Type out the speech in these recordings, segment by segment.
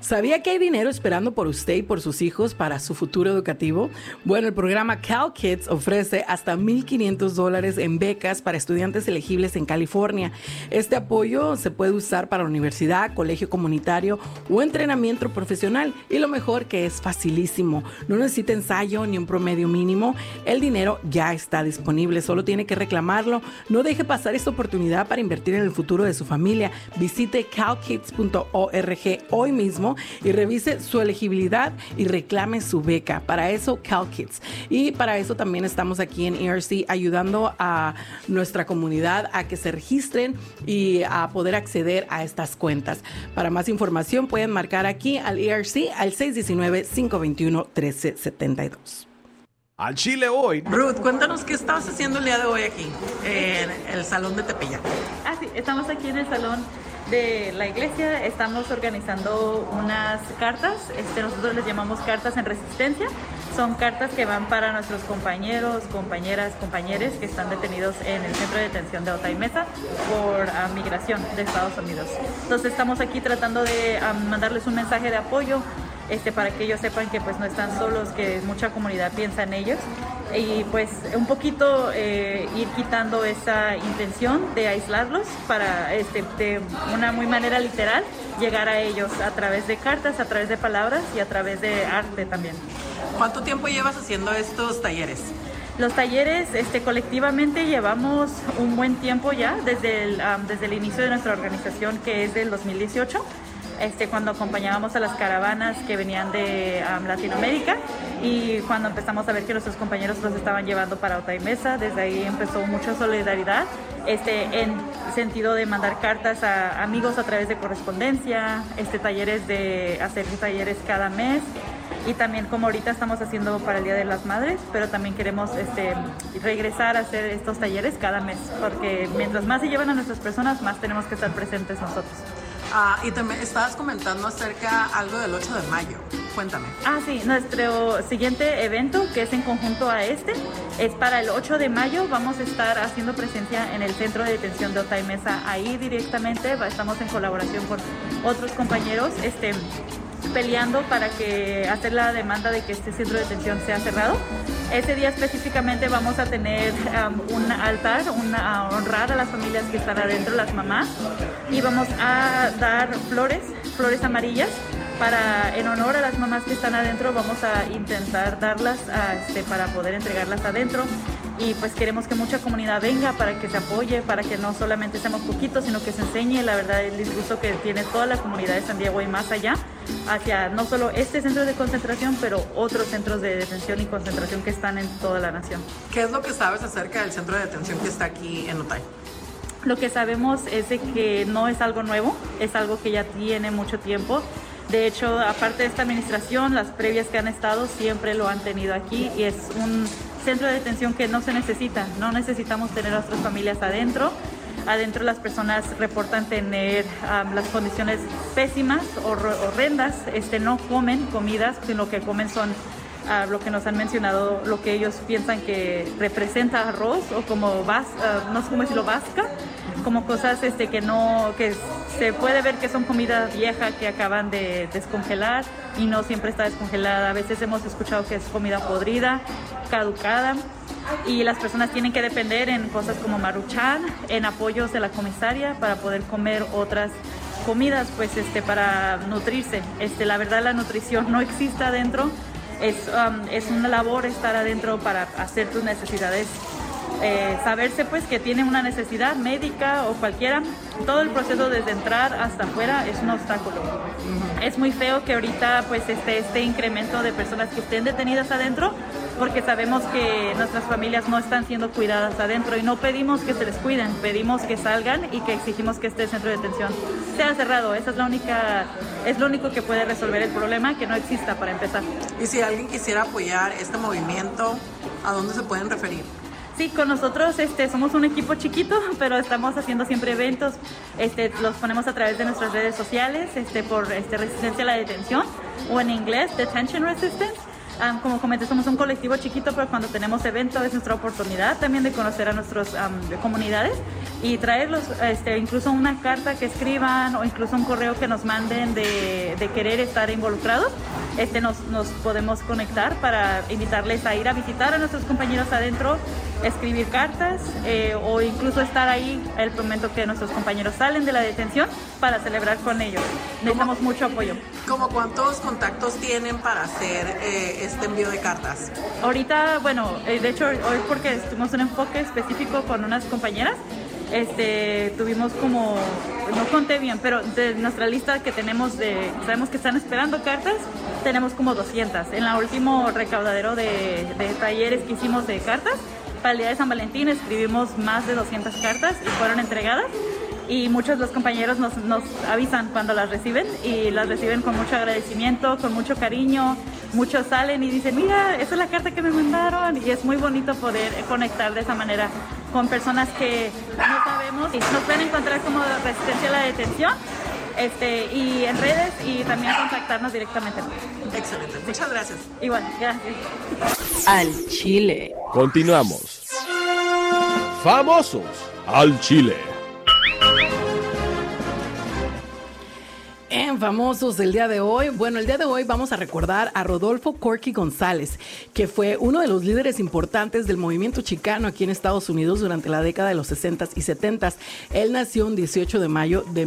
¿Sabía que hay dinero esperando por usted y por sus hijos para su futuro educativo? Bueno, el programa CalKids ofrece hasta $1,500 en becas para estudiantes elegibles en California. Este apoyo se puede usar para universidad, colegio comunitario o entrenamiento profesional. Y lo mejor que es facilísimo. No necesita ensayo ni un promedio mínimo. El dinero ya está disponible, solo tiene que reclamarlo. No deje pasar esta oportunidad para invertir en el futuro de su familia. Visite calkids.org hoy mismo y revise su elegibilidad y reclame su beca. Para eso, CalKids. Y para eso también estamos aquí en ERC ayudando a nuestra comunidad a que se registren y a poder acceder a estas cuentas. Para más información pueden marcar aquí al ERC al 619-521-1372. Al Chile hoy. Ruth, cuéntanos qué estabas haciendo el día de hoy aquí en el Salón de Tepeyac. Sí, estamos aquí en el Salón de la iglesia, estamos organizando unas cartas, nosotros les llamamos cartas en resistencia. Son cartas que van para nuestros compañeros, compañeras, compañeres que están detenidos en el centro de detención de Otay Mesa por migración de Estados Unidos. Entonces estamos aquí tratando de mandarles un mensaje de apoyo para que ellos sepan que pues no están solos, que mucha comunidad piensa en ellos y pues un poquito ir quitando esa intención de aislarlos para de una muy manera literal llegar a ellos a través de cartas, a través de palabras y a través de arte también. ¿Cuánto tiempo llevas haciendo estos talleres? Los talleres colectivamente llevamos un buen tiempo ya, desde el inicio de nuestra organización, que es del 2018. Cuando acompañábamos a las caravanas que venían de Latinoamérica y cuando empezamos a ver que nuestros compañeros los estaban llevando para Otay Mesa, desde ahí empezó mucha solidaridad en sentido de mandar cartas a amigos a través de correspondencia, hacer talleres cada mes. Y también como ahorita estamos haciendo para el Día de las Madres, pero también queremos regresar a hacer estos talleres cada mes, porque mientras más se llevan a nuestras personas, más tenemos que estar presentes nosotros. Y también estabas comentando acerca algo del 8 de mayo. Cuéntame. Sí, nuestro siguiente evento, que es en conjunto a es para el 8 de mayo. Vamos a estar haciendo presencia en el centro de detención de Otay Mesa. Ahí directamente estamos en colaboración con otros compañeros, peleando para hacer la demanda de que este centro de detención sea cerrado. Ese día específicamente vamos a tener un altar, a honrar a las familias que están adentro, las mamás, y vamos a dar flores amarillas en honor a las mamás que están adentro. Vamos a intentar darlas para poder entregarlas adentro. Y pues queremos que mucha comunidad venga para que se apoye, para que no solamente seamos poquitos, sino que se enseñe la verdad, el disgusto que tiene toda la comunidad de San Diego y más allá, hacia no solo este centro de concentración, pero otros centros de detención y concentración que están en toda la nación. ¿Qué es lo que sabes acerca del centro de detención que está aquí en Otay? Lo que sabemos es de que no es algo nuevo, es algo que ya tiene mucho tiempo. De hecho, aparte de esta administración, las previas que han estado siempre lo han tenido aquí y es un centro de detención que no se necesita, no necesitamos tener a nuestras familias adentro. Adentro las personas reportan tener las condiciones pésimas o horrendas, no comen comidas, sino que comen son lo que nos han mencionado, lo que ellos piensan que representa arroz o como no sé cómo decirlo, vasca, como cosas que se puede ver que son comida vieja que acaban de descongelar y no siempre está descongelada. A veces hemos escuchado que es comida podrida, caducada, y las personas tienen que depender en cosas como Maruchan, en apoyos de la comisaria para poder comer otras comidas, pues para nutrirse. La verdad, la nutrición no existe adentro. Es una labor estar adentro para hacer tus necesidades. Saberse pues que tiene una necesidad médica o cualquiera, todo el proceso desde entrar hasta afuera es un obstáculo. Es muy feo que ahorita pues este incremento de personas que estén detenidas adentro, porque sabemos que nuestras familias no están siendo cuidadas adentro y no pedimos que se les cuiden, pedimos que salgan y que exigimos que este centro de detención sea cerrado. Esa es lo único que puede resolver el problema, que no exista para empezar. Y si alguien quisiera apoyar este movimiento, ¿a dónde se pueden referir? Sí, con nosotros somos un equipo chiquito, pero estamos haciendo siempre eventos. Los ponemos a través de nuestras redes sociales, por Resistencia a la Detención, o en inglés, Detention Resistance. Como comenté, somos un colectivo chiquito, pero cuando tenemos eventos es nuestra oportunidad también de conocer a nuestras comunidades y traerlos, incluso una carta que escriban o incluso un correo que nos manden de querer estar involucrados. Nos podemos conectar para invitarles a ir a visitar a nuestros compañeros adentro, escribir cartas o incluso estar ahí el momento que nuestros compañeros salen de la detención para celebrar con ellos. Necesitamos mucho apoyo. ¿Cómo cuántos contactos tienen para hacer este envío de cartas? Ahorita, bueno, de hecho hoy porque tuvimos un enfoque específico con unas compañeras, tuvimos como, no conté bien, pero de nuestra lista que tenemos sabemos que están esperando cartas, tenemos como 200. En el último recaudadero de talleres que hicimos de cartas, para el día de San Valentín escribimos más de 200 cartas y fueron entregadas. Y muchos de los compañeros nos avisan cuando las reciben y las reciben con mucho agradecimiento, con mucho cariño. Muchos salen y dicen, mira, esa es la carta que me mandaron. Y es muy bonito poder conectar de esa manera con personas que no sabemos y nos pueden encontrar como Resistencia a la Detención y en redes y también contactarnos directamente. Excelente, muchas gracias. Igual, gracias. Al Chile. Continuamos. Famosos al Chile. En Famosos el día de hoy, el día de hoy vamos a recordar a Rodolfo Corky González, que fue uno de los líderes importantes del movimiento chicano aquí en Estados Unidos durante la década de los 60s y 70s. Él nació un 18 de mayo de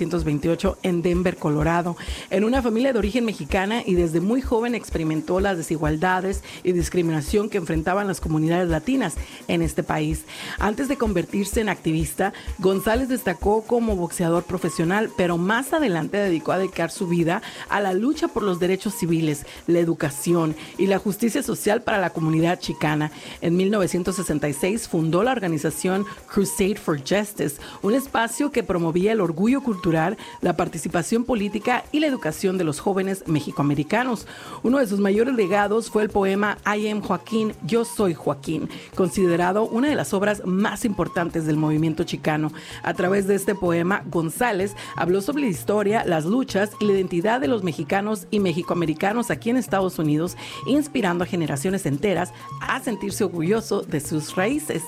1928 en Denver, Colorado, en una familia de origen mexicana y desde muy joven experimentó las desigualdades y discriminación que enfrentaban las comunidades latinas en este país. Antes de convertirse en activista, González destacó como boxeador profesional, pero más adelante dedicó a dedicar su vida a la lucha por los derechos civiles, la educación y la justicia social para la comunidad chicana. En 1966 fundó la organización Crusade for Justice, un espacio que promovía el orgullo cultural, la participación política y la educación de los jóvenes mexicoamericanos. Uno de sus mayores legados fue el poema I Am Joaquín, Yo Soy Joaquín, considerado una de las obras más importantes del movimiento chicano. A través de este poema, González habló sobre la historia, las luchas y la identidad de los mexicanos y mexicoamericanos aquí en Estados Unidos, inspirando a generaciones enteras a sentirse orgulloso de sus raíces.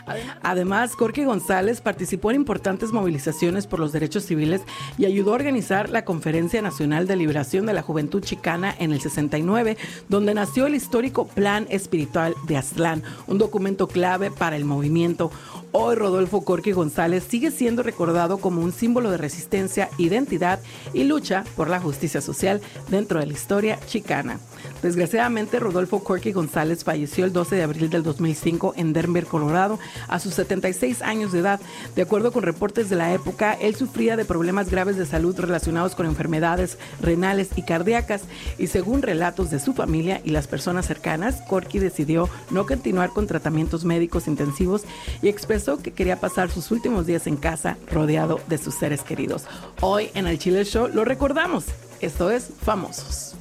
Además, Corky González participó en importantes movilizaciones por los derechos civiles y ayudó a organizar la Conferencia Nacional de Liberación de la Juventud Chicana en el 69, donde nació el histórico Plan Espiritual de Aztlán, un documento clave para el movimiento. Hoy Rodolfo Corky González sigue siendo recordado como un símbolo de resistencia, identidad y lucha por la justicia social dentro de la historia chicana. Desgraciadamente, Rodolfo Corky González falleció el 12 de abril del 2005 en Denver, Colorado, a sus 76 años de edad. De acuerdo con reportes de la época, él sufría de problemas graves de salud relacionados con enfermedades renales y cardíacas, y según relatos de su familia y las personas cercanas, Corky decidió no continuar con tratamientos médicos intensivos y expresó que quería pasar sus últimos días en casa rodeado de sus seres queridos. Hoy en el Chile Show lo recordamos. Esto es Famosos.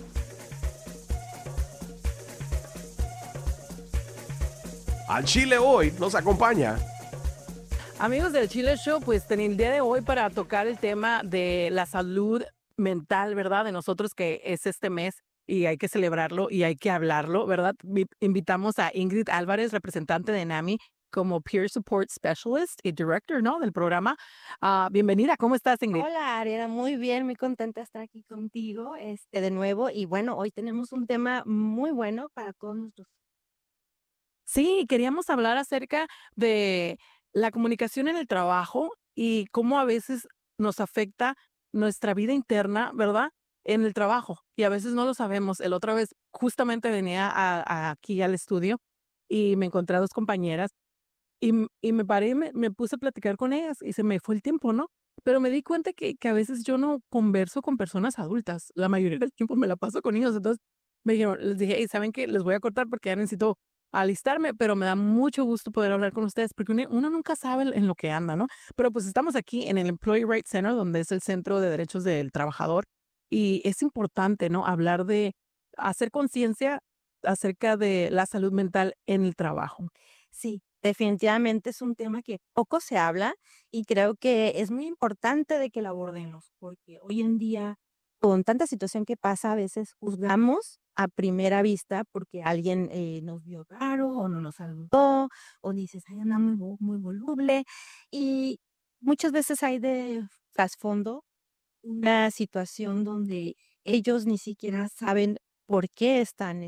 Al Chile hoy nos acompaña. Amigos del Chile Show, pues en el día de hoy para tocar el tema de la salud mental, ¿verdad? De nosotros, que es este mes y hay que celebrarlo y hay que hablarlo, ¿verdad? Invitamos a Ingrid Álvarez, representante de NAMI, como Peer Support Specialist y Director, ¿no?, del programa. Bienvenida, ¿cómo estás, Ingrid? Hola, Ariana, muy bien, muy contenta de estar aquí contigo, de nuevo. Y bueno, hoy tenemos un tema muy bueno para todos nuestros. Sí, queríamos hablar acerca de la comunicación en el trabajo y cómo a veces nos afecta nuestra vida interna, ¿verdad?, en el trabajo. Y a veces no lo sabemos. La otra vez justamente venía aquí al estudio y me encontré a dos compañeras y me paré y me puse a platicar con ellas y se me fue el tiempo, ¿no? Pero me di cuenta que a veces yo no converso con personas adultas. La mayoría del tiempo me la paso con ellos. Entonces les dije, hey, ¿saben qué? Les voy a cortar porque ya necesito alistarme, pero me da mucho gusto poder hablar con ustedes porque uno nunca sabe en lo que anda, ¿no? Pero pues estamos aquí en el Employee Rights Center, donde es el Centro de Derechos del Trabajador, y es importante, ¿no?, hablar de hacer conciencia acerca de la salud mental en el trabajo. Sí, definitivamente es un tema que poco se habla y creo que es muy importante de que lo abordemos, porque hoy en día con tanta situación que pasa, a veces juzgamos a primera vista porque alguien nos vio raro o no nos saludó o dices, ay, anda muy voluble. Y muchas veces hay de trasfondo una situación donde ellos ni siquiera saben por qué están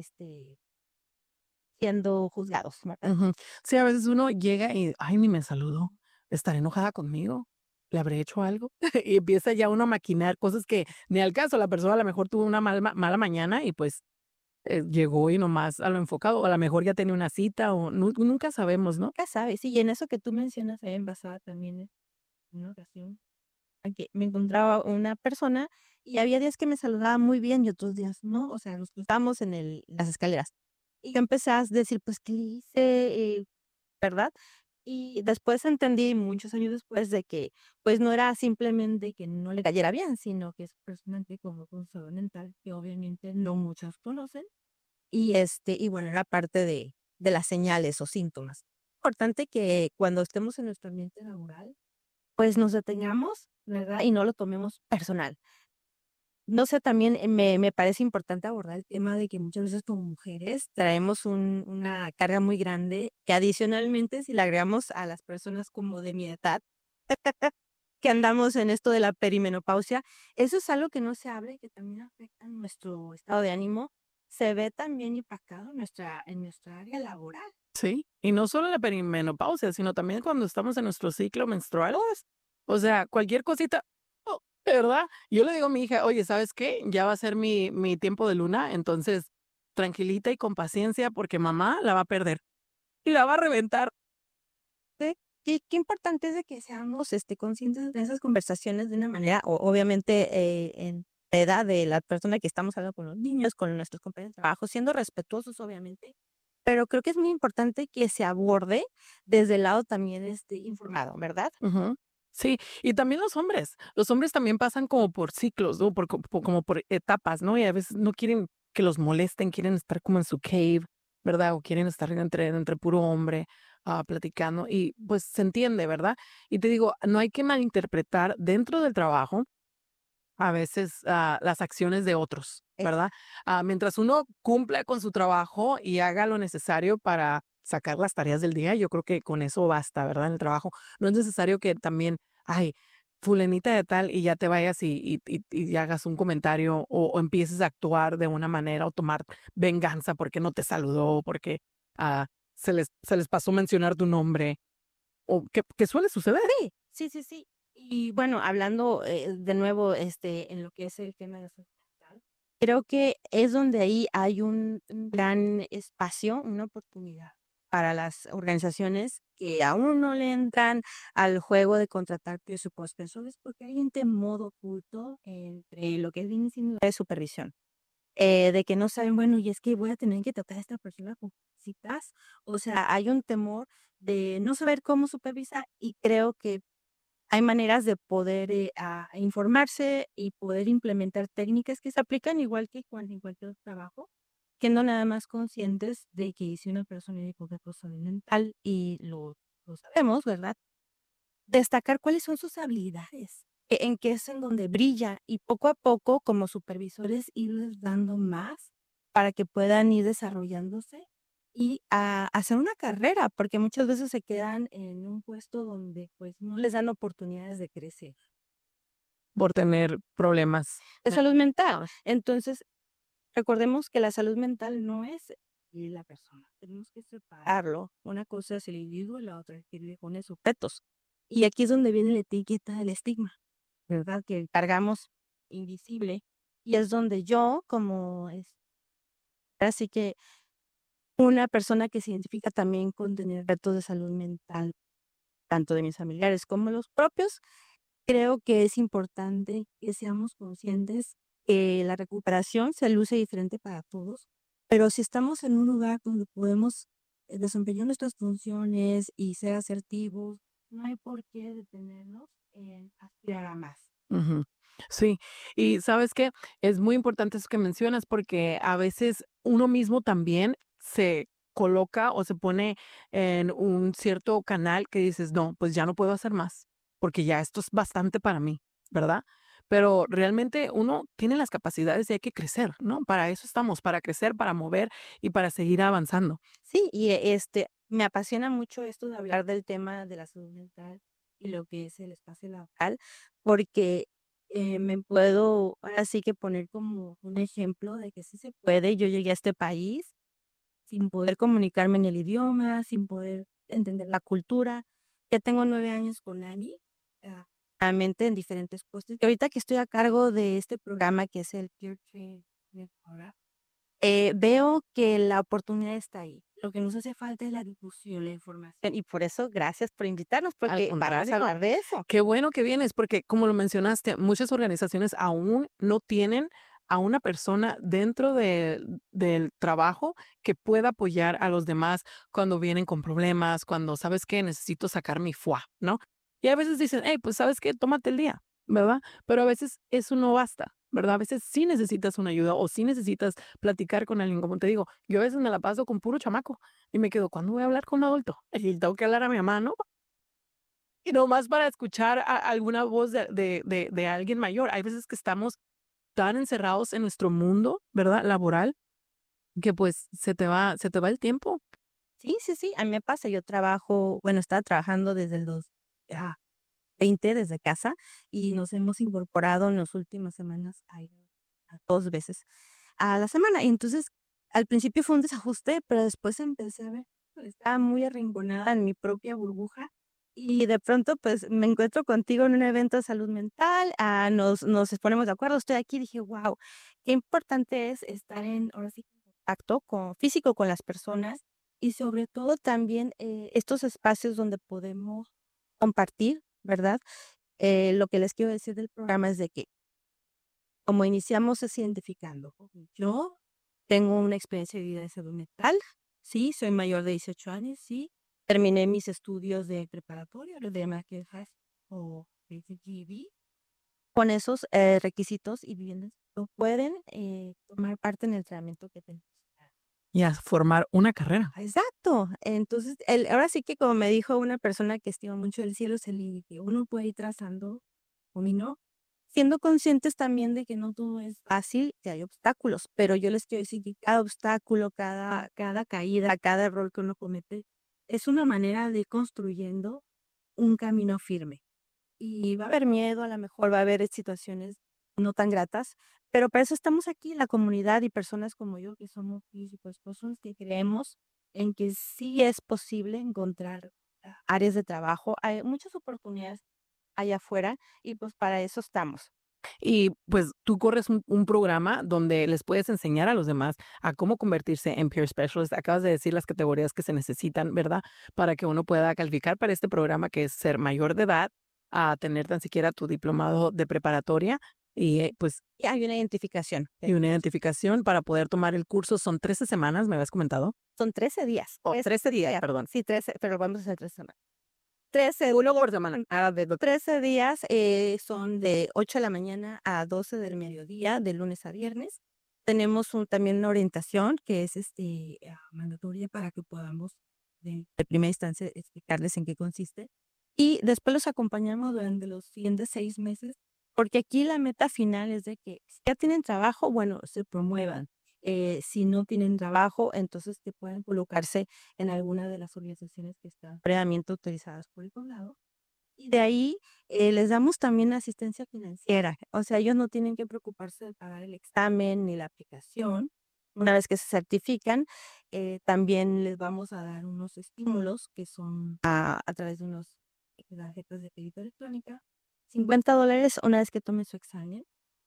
siendo juzgados, ¿verdad? Ujú. Sí, a veces uno llega y, ay, ni me saludó, estará enojada conmigo, le habré hecho algo. Y empieza ya uno a maquinar cosas que ni al caso, la persona a lo mejor tuvo una mala mañana y pues llegó y nomás a lo enfocado, o a lo mejor ya tenía una cita, o nunca sabemos, ¿no? Nunca sabes. Sí, y en eso que tú mencionas, a mí me pasaba también en una ocasión, a que me encontraba una persona y había días que me saludaba muy bien y otros días no, o sea, nos cruzábamos en las escaleras. Y yo empecé a decir, pues, ¿qué le hice? ¿Verdad? Y después entendí, muchos años después, de que, pues, no era simplemente que no le cayera bien, sino que es personalmente como con salud mental, que obviamente no muchas conocen. Y bueno, era parte de las señales o síntomas. Importante que cuando estemos en nuestro ambiente laboral, pues, nos detengamos, ¿verdad? Y no lo tomemos personal. No sé, también, me parece importante abordar el tema de que muchas veces como mujeres traemos una carga muy grande, que adicionalmente, si le agregamos a las personas como de mi edad, que andamos en esto de la perimenopausia, eso es algo que no se habla y que también afecta nuestro estado de ánimo. Se ve también impactado en nuestra área laboral. Sí, y no solo la perimenopausia, sino también cuando estamos en nuestro ciclo menstrual. O sea, cualquier cosita, oh, ¿verdad? Yo le digo a mi hija, oye, ¿sabes qué? Ya va a ser mi tiempo de luna, entonces tranquilita y con paciencia porque mamá la va a perder y la va a reventar. Sí, qué importante es de que seamos, conscientes de esas conversaciones de una manera, obviamente, en la edad de la persona que estamos hablando con los niños, con nuestros compañeros de trabajo, siendo respetuosos, obviamente, pero creo que es muy importante que se aborde desde el lado también, informado, ¿verdad? Ujú. Sí, y también los hombres también pasan como por ciclos, ¿no? Como por etapas, ¿no? Y a veces no quieren que los molesten, quieren estar como en su cave, ¿verdad? O quieren estar entre puro hombre, platicando, y pues se entiende, ¿verdad? Y te digo, no hay que malinterpretar dentro del trabajo a veces las acciones de otros, ¿verdad? Mientras uno cumpla con su trabajo y haga lo necesario para sacar las tareas del día, yo creo que con eso basta, ¿verdad? En el trabajo. No es necesario que también, ay, fulanita de tal, y ya te vayas y hagas un comentario o empieces a actuar de una manera o tomar venganza porque no te saludó, porque ah, se les pasó mencionar tu nombre, o que suele suceder. Sí, sí, sí, sí. Y bueno, hablando, de nuevo, en lo que es el tema de salud mental, creo que es donde ahí hay un gran espacio, una oportunidad para las organizaciones que aún no le entran al juego de contratar presupuestos, porque hay un temor oculto entre lo que viene siendo la supervisión, de que no saben, bueno, y es que voy a tener que tratar a esta persona con citas, o sea, hay un temor de no saber cómo supervisar y creo que hay maneras de poder, informarse y poder implementar técnicas que se aplican igual que cuando en cualquier otro trabajo, siendo nada más conscientes de que si una persona tiene poca salud mental y lo sabemos, ¿verdad? Destacar cuáles son sus habilidades, en qué es en donde brilla y poco a poco, como supervisores, irles dando más para que puedan ir desarrollándose y a hacer una carrera, porque muchas veces se quedan en un puesto donde, pues, no les dan oportunidades de crecer. Por tener problemas. De salud mental. Entonces, recordemos que la salud mental no es la persona, tenemos que separarlo. Una cosa es el individuo y la otra es que con sujetos. Y aquí es donde viene la etiqueta del estigma, ¿verdad? Que cargamos invisible y es donde yo, como así que una persona que se identifica también con tener retos de salud mental, tanto de mis familiares como los propios, creo que es importante que seamos conscientes que la recuperación se luce diferente para todos, pero si estamos en un lugar donde podemos desempeñar nuestras funciones y ser asertivos, no hay por qué detenernos en aspirar a más. Ujú. Sí, y ¿sabes qué? Es muy importante eso que mencionas porque a veces uno mismo también se coloca o se pone en un cierto canal que dices, no, pues ya no puedo hacer más, porque ya esto es bastante para mí, ¿verdad? pero realmente uno tiene las capacidades y hay que crecer, ¿no? Para eso estamos, para crecer, para mover y para seguir avanzando. Sí, y me apasiona mucho esto de hablar del tema de la salud mental y lo que es el espacio laboral, porque me puedo ahora sí que poner como un ejemplo de que sí se puede. Yo llegué a este país sin poder comunicarme en el idioma, sin poder entender la cultura. Ya tengo 9 años con Ani, realmente en diferentes puestos. Y ahorita que estoy a cargo de este programa que es el Peer Training Program, veo que la oportunidad está ahí. Lo que nos hace falta es la difusión, la información. Y por eso, gracias por invitarnos, Al porque vamos a contrario. hablar de eso. Qué bueno que vienes, porque como lo mencionaste, muchas organizaciones aún no tienen a una persona dentro del trabajo que pueda apoyar a los demás cuando vienen con problemas, cuando sabes que necesito sacar mi FUA, ¿no? Y a veces dicen, hey, pues sabes qué, tómate el día, ¿verdad? Pero a veces eso no basta, ¿verdad? A veces sí necesitas una ayuda o sí necesitas platicar con alguien. Como te digo, yo a veces me la paso con puro chamaco y me quedo, ¿cuándo voy a hablar con un adulto? Y tengo que hablar a mi mamá, ¿no? Y nomás para escuchar alguna voz de alguien mayor. Hay veces que estamos tan encerrados en nuestro mundo, ¿verdad? Laboral, que pues se te va el tiempo. Sí, sí, sí, a mí me pasa. Yo trabajo, bueno, estaba trabajando desde el 2020 desde casa y nos hemos incorporado en las últimas semanas a 2 veces a la semana. Y entonces, al principio fue un desajuste, pero después empecé a ver, estaba muy arrinconada en mi propia burbuja. Y de pronto, pues me encuentro contigo en un evento de salud mental, nos ponemos de acuerdo, estoy aquí, dije, wow, qué importante es estar ahora sí, en contacto físico con las personas y sobre todo también estos espacios donde podemos compartir, ¿verdad? Lo que les quiero decir del programa es de que como iniciamos es identificando. Yo tengo una experiencia de vida de salud mental, sí, soy mayor de 18 años, sí. Terminé mis estudios de preparatoria, los de Market High o GED. Con esos requisitos y viviendas, no pueden tomar parte en el entrenamiento que tenemos. Y a formar una carrera. Exacto. Entonces, ahora sí que como me dijo una persona que estima mucho el cielo, es el límite. Uno puede ir trazando camino, siendo conscientes también de que no todo es fácil, que hay obstáculos, pero yo les quiero decir que cada obstáculo, cada caída, cada error que uno comete, es una manera de ir construyendo un camino firme. Y va a haber miedo, a lo mejor va a haber situaciones no tan gratas, pero para eso estamos aquí, la comunidad y personas como yo que somos físicos, personas que creemos en que sí es posible encontrar áreas de trabajo. Hay muchas oportunidades allá afuera y pues para eso estamos. Y pues tú corres un programa donde les puedes enseñar a los demás a cómo convertirse en peer specialist. Acabas de decir las categorías que se necesitan, ¿verdad? Para que uno pueda calificar para este programa que es ser mayor de edad, a tener tan siquiera tu diplomado de preparatoria y pues Y hay una identificación. y una identificación para poder tomar el curso. Son 13 semanas, me habías comentado. Son 13 días. O 13 días, perdón. Sí, 13, pero vamos a hacer 13 semanas. 13 Uno por semana. 13 días son de 8 de la mañana a 12 del mediodía, de lunes a viernes. Tenemos también una orientación que es mandatoria para que podamos de primera instancia explicarles en qué consiste. Y después los acompañamos durante los siguientes 6 meses, porque aquí la meta final es de que si ya tienen trabajo, bueno, se promuevan. Si no tienen trabajo, entonces que puedan colocarse en alguna de las organizaciones que están previamente autorizadas por el condado. Y de ahí les damos también asistencia financiera. O sea, ellos no tienen que preocuparse de pagar el examen ni la aplicación. Una vez que se certifican, también les vamos a dar unos estímulos que son a través de unos tarjetas de crédito electrónica. $50 una vez que tomen su examen.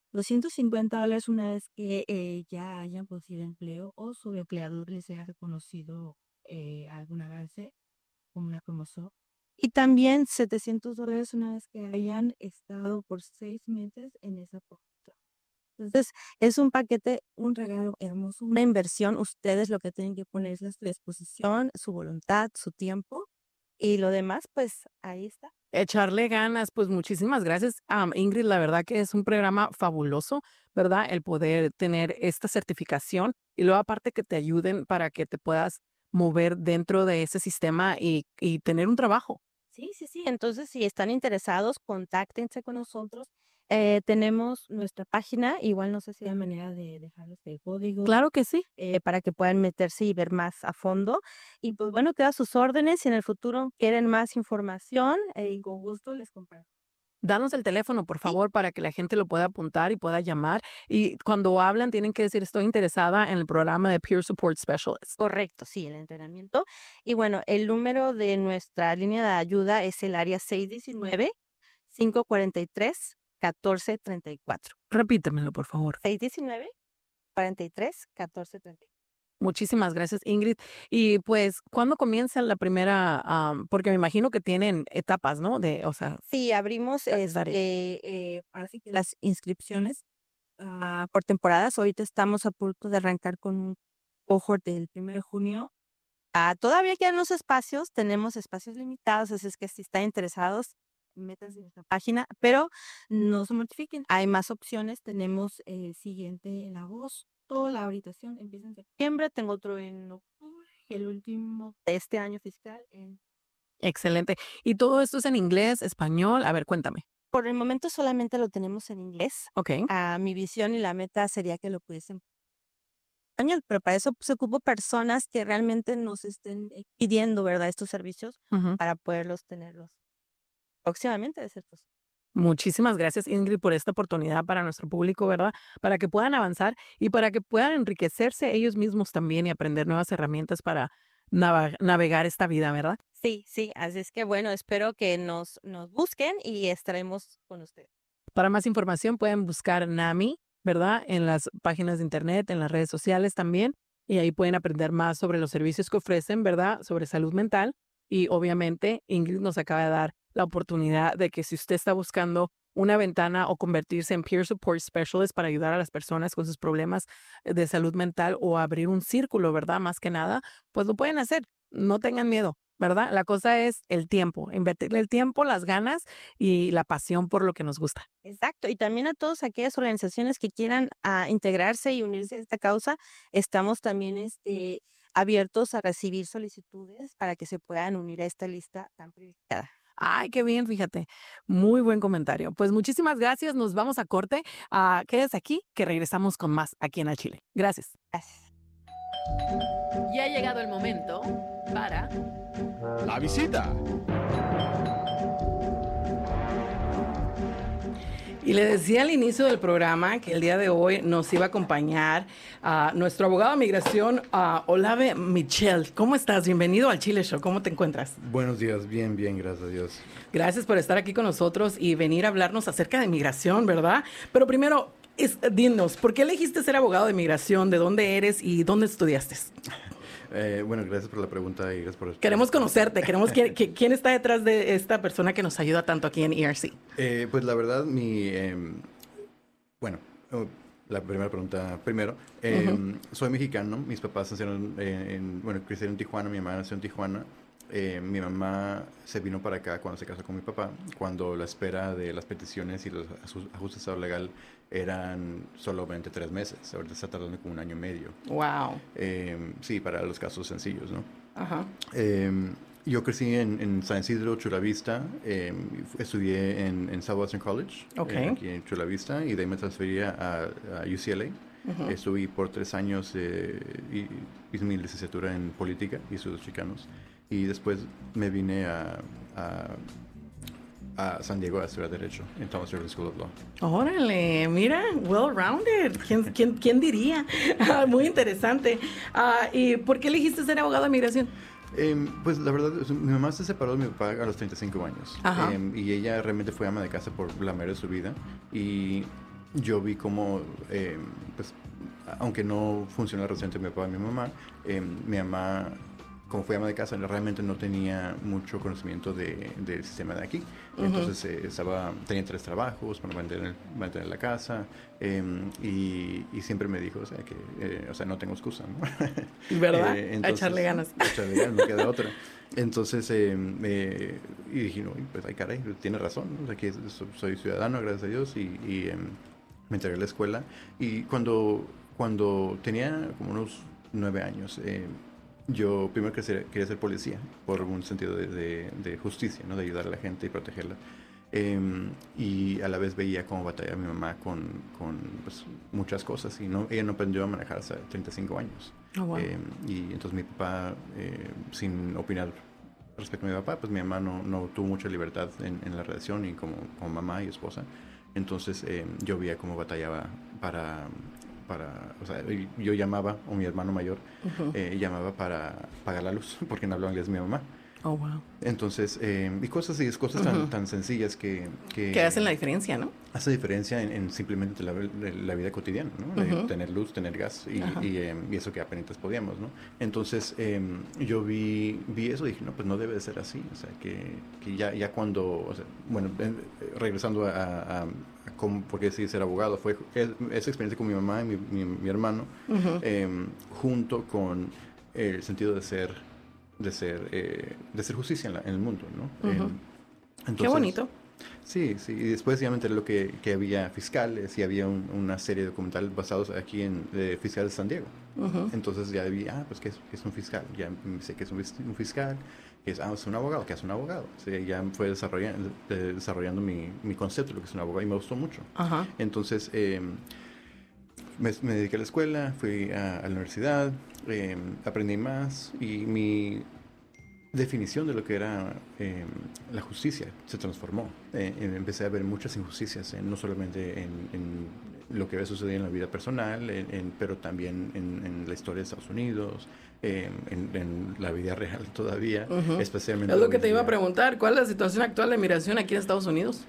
$250 una vez que ya hayan conseguido empleo o su empleador les haya reconocido algún avance como una promoción. Y también $700 una vez que hayan estado por 6 meses en esa postura. Entonces, es un paquete, un regalo hermoso, una inversión. Ustedes lo que tienen que poner es a su disposición, su voluntad, su tiempo. Y lo demás, pues ahí está. Echarle ganas, pues muchísimas gracias, Ingrid. La verdad que es un programa fabuloso, ¿verdad? El poder tener esta certificación y luego aparte que te ayuden para que te puedas mover dentro de ese sistema y tener un trabajo. Sí, sí, sí. Entonces, si están interesados, contáctense con nosotros. Tenemos nuestra página, igual no sé si hay manera de dejarles el código Claro que sí. para que puedan meterse y ver más a fondo. Y pues bueno, queda a sus órdenes. Si en el futuro quieren más información, y con gusto les comparto. Danos el teléfono, por Sí, favor, para que la gente lo pueda apuntar y pueda llamar. Y cuando hablan, tienen que decir, estoy interesada en el programa de Peer Support Specialist. correcto, sí, el entrenamiento. Y bueno, el número de nuestra línea de ayuda es el área 619-543-1434. Repítemelo, por favor. 619-43-1434. Muchísimas gracias, Ingrid. Y pues, ¿cuándo comienza la primera? Porque me imagino que tienen etapas, ¿no? O sea, Sí, abrimos calendario. ahora sí que las inscripciones por temporadas. Ahorita estamos a punto de arrancar con un cohort del 1 de junio. Todavía quedan los espacios, tenemos espacios limitados, así es que si están interesados, métanse en nuestra página, pero no se mortifiquen. Hay más opciones. Tenemos el siguiente en agosto, la orientación empieza en septiembre, tengo otro en octubre y el último de este año fiscal en... Excelente. ¿Y todo esto es en inglés, español? A ver, cuéntame. Por el momento solamente lo tenemos en inglés. Ok. Mi visión y la meta sería que lo pudiesen español, pero para eso se ocupa personas que realmente nos estén pidiendo, ¿verdad? Estos servicios Ujú. para poderlos tenerlos próximamente de ciertos. Muchísimas gracias, Ingrid, por esta oportunidad para nuestro público, ¿verdad? Para que puedan avanzar y para que puedan enriquecerse ellos mismos también y aprender nuevas herramientas para navegar esta vida, ¿verdad? Sí, sí, así es que bueno, espero que nos busquen y estaremos con ustedes. Para más información pueden buscar NAMI, ¿verdad? En las páginas de internet, en las redes sociales también. Y ahí pueden aprender más sobre los servicios que ofrecen, ¿verdad? Sobre salud mental. Y obviamente Ingrid nos acaba de dar la oportunidad de que si usted está buscando una ventana o convertirse en Peer Support Specialist para ayudar a las personas con sus problemas de salud mental o abrir un círculo, ¿verdad? Más que nada, pues lo pueden hacer. No tengan miedo, ¿verdad? La cosa es el tiempo, invertirle el tiempo, las ganas y la pasión por lo que nos gusta. Exacto, y también a todas aquellas organizaciones que quieran integrarse y unirse a esta causa, estamos también abiertos a recibir solicitudes para que se puedan unir a esta lista tan privilegiada. Ay, qué bien, fíjate. Muy buen comentario. Pues muchísimas gracias. Nos vamos a corte. Quédese aquí, que regresamos con más aquí en Al Chile. Gracias. Gracias. Ya ha llegado el momento para... La visita. Y le decía al inicio del programa que el día de hoy nos iba a acompañar nuestro abogado de migración, Olave Michel. ¿Cómo estás? Bienvenido al Chile Show. ¿Cómo te encuentras? Buenos días, bien, gracias a Dios. Gracias por estar aquí con nosotros y venir a hablarnos acerca de migración, ¿verdad? Pero primero, dinos, ¿por qué elegiste ser abogado de migración? ¿De dónde eres y dónde estudiaste? Bueno, gracias por la pregunta y gracias por... Queremos conocerte, queremos quién está detrás de esta persona que nos ayuda tanto aquí en ERC. Pues la verdad, bueno, la primera pregunta primero. Soy mexicano, mis papás nacieron crecieron en Tijuana, mi mamá nació en Tijuana. Mi mamá se vino para acá cuando se casó con mi papá, cuando la espera de las peticiones y los ajustes a lo legal eran solamente 3 meses. Ahorita está tardando como 1 año y medio. Wow. Sí, para los casos sencillos, ¿no? Ajá. Yo crecí en San Isidro, Chula Vista. Estudié en Southwestern College, aquí en Chula Vista, y de ahí me transferí a UCLA. Estuve por 3 años y hice mi licenciatura en política y estudios chicanos. Y después me vine a San Diego a estudiar Derecho en Thomas Jefferson School of Law. Órale, mira, well-rounded. ¿Quién diría? Muy interesante. ¿Y por qué elegiste ser abogado de migración? Pues la verdad, mi mamá se separó de mi papá a los 35 años. Ajá. Y ella realmente fue ama de casa por la mayoría de su vida. Y yo vi cómo, pues, aunque no funcionó la relación entre mi papá y mi mamá, como fue ama de casa, realmente no tenía mucho conocimiento del sistema de aquí. Entonces tenía 3 trabajos para mantener la casa, y siempre me dijo, que no tengo excusa, ¿no? ¿Verdad? Entonces, a echarle ganas. No queda otra. Entonces, y dije, no, pues ay caray, tiene razón, ¿no? Que soy ciudadano, gracias a Dios, y me entregué a la escuela. Y cuando tenía como unos 9 años, yo primero quería ser policía, por un sentido de justicia, ¿no? De ayudar a la gente y protegerla. Y a la vez veía cómo batallaba mi mamá con pues, muchas cosas. Y ella no aprendió a manejar hasta 35 años. Oh, wow. Y entonces mi papá, sin opinar respecto a mi papá, pues mi mamá no tuvo mucha libertad en la relación y como mamá y esposa. Entonces yo veía cómo batallaba o sea, yo llamaba, o mi hermano mayor llamaba para pagar la luz, porque no hablaba inglés mi mamá. Oh, wow. Entonces, y cosas tan sencillas que hacen la diferencia, ¿no? Hace diferencia en simplemente la vida cotidiana, ¿no? De tener luz, tener gas y eso que apenas podíamos, ¿no? Entonces, yo vi eso y dije, no, pues no debe de ser así. O sea, que ya cuando, o sea, bueno, regresando a cómo, por qué decidí ser abogado, fue esa experiencia con mi mamá y mi hermano, junto con el sentido de hacer justicia en el mundo, ¿no? Entonces, qué bonito. Sí, y después ya me enteré que había fiscales y había una serie de documentales basados aquí en fiscales de San Diego. Entonces ya vi, pues ¿qué es un fiscal? Ya sé que es un fiscal, que es un abogado, ¿qué es un abogado? O sea, ya fue desarrollando mi concepto de lo que es un abogado y me gustó mucho. Entonces me dediqué a la escuela, fui a la universidad, aprendí más y mi definición de lo que era la justicia se transformó. Empecé a ver muchas injusticias, no solamente en lo que había sucedido en la vida personal, pero también en la historia de Estados Unidos, en la vida real todavía, especialmente... Es lo que te iba a preguntar, ¿cuál es la situación actual de migración aquí en Estados Unidos?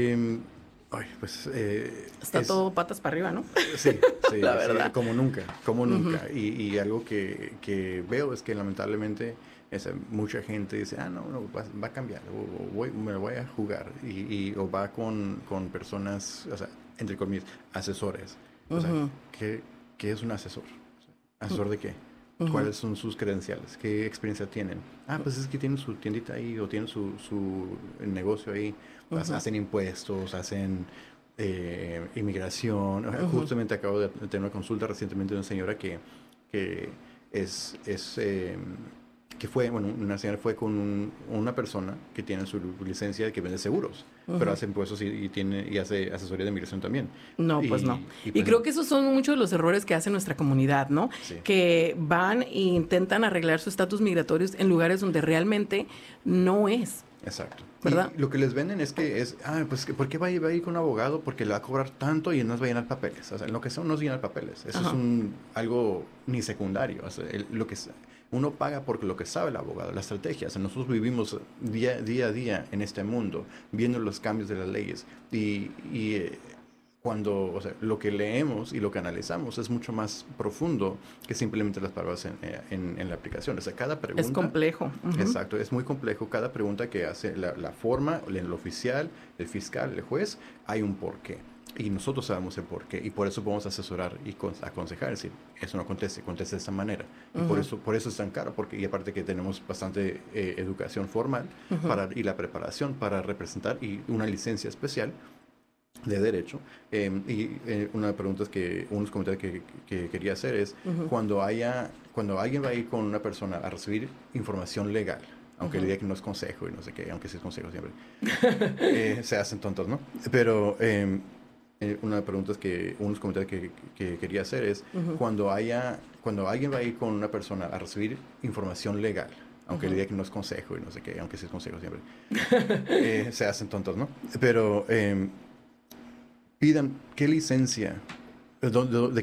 Está todo patas para arriba, ¿no? Sí, la verdad. Sí, como nunca. Y algo que veo es que lamentablemente mucha gente dice, no, va a cambiar, o me lo voy a jugar, o va con personas, o sea, entre comillas, asesores. O sea, ¿qué es un asesor? ¿Asesor de qué? ¿Cuáles son sus credenciales? ¿Qué experiencia tienen? Pues es que tienen su tiendita ahí o tienen su negocio ahí. Hacen impuestos, hacen inmigración. Justamente acabo de tener una consulta recientemente de una señora que fue, una señora fue con una persona que tiene su licencia que vende seguros, pero hace impuestos y hace asesoría de inmigración también. No, pues no. Y creo que esos son muchos de los errores que hace nuestra comunidad, ¿no? Sí. Que van e intentan arreglar su estatus migratorio en lugares donde realmente no es. Exacto. ¿Verdad? Y lo que les venden es pues, ¿por qué va a ir con un abogado? Porque le va a cobrar tanto y no va a llenar papeles. O sea, lo que son no es llenar papeles. Eso es algo ni secundario. O sea, uno paga por lo que sabe el abogado, la estrategia. O sea, nosotros vivimos día a día en este mundo, viendo los cambios de las leyes. Cuando, o sea, lo que leemos y lo que analizamos es mucho más profundo que simplemente las palabras en la aplicación. O sea, cada pregunta... Es complejo. Exacto, es muy complejo. Cada pregunta que hace la forma, el oficial, el fiscal, el juez, hay un porqué. Y nosotros sabemos el porqué. Y por eso podemos asesorar y aconsejar. Es decir, eso no conteste de esta manera. Y por eso es tan caro. Y aparte que tenemos bastante educación formal y la preparación para representar y una licencia especial de derecho. Una pregunta unos comentarios que quería hacer es cuando alguien va a ir con una persona a recibir información legal, aunque le diga que no es consejo y no sé qué, aunque sí es consejo siempre, se hacen tontos, ¿no? Pero una pregunta unos comentarios que quería hacer es cuando alguien va a ir con una persona a recibir información legal, aunque le diga que no es consejo y no sé qué, aunque sí es consejo siempre, se hacen tontos, ¿no? Pero pidan qué licencia, de